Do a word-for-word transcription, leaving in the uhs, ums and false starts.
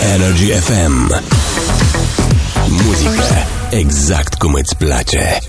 Energy F M. Muzică exact cum îți place.